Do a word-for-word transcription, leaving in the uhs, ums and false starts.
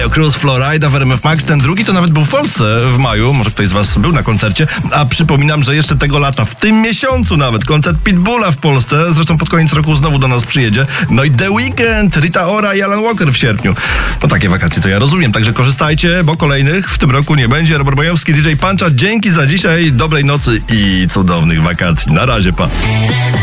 Tayo Cruz, Florida w R M F Max. Ten drugi to nawet był w Polsce w maju. Może ktoś z was był na koncercie. A przypominam, że jeszcze tego lata, w tym miesiącu nawet, koncert Pitbulla w Polsce. Zresztą pod koniec roku znowu do nas przyjedzie. No i The Weeknd, Rita Ora i Alan Walker w sierpniu. No takie wakacje to ja rozumiem. Także korzystajcie, bo kolejnych w tym roku nie będzie. Robert Bojowski, D J Puncha. Dzięki za dzisiaj. Dobrej nocy i cudownych wakacji. Na razie, pa.